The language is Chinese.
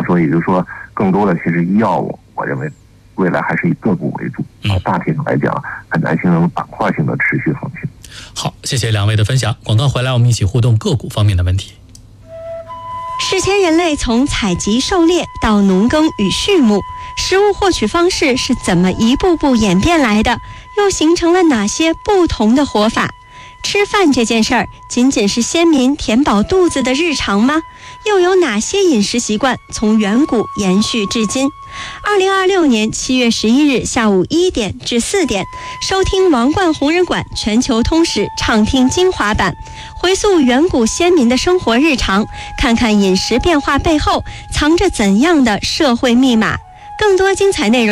也就是说，更多的其实医药，我认为未来还是以个股为主大体上来讲很难形成板块性的持续行情。 好，谢谢两位的分享。广告回来，我们一起互动个股方面的问题。 史前人类从采集狩猎到农耕与畜牧，食物获取方式是怎么一步步演变来的？又形成了哪些不同的活法？吃饭这件事儿，仅仅是先民填饱肚子的日常吗？又有哪些饮食习惯从远古延续至今？2026年7月11日下午1点至4点，收听王冠红人馆全球通史畅听精华版，回溯远古先民的生活日常，看看饮食变化背后藏着怎样的社会密码。更多精彩内容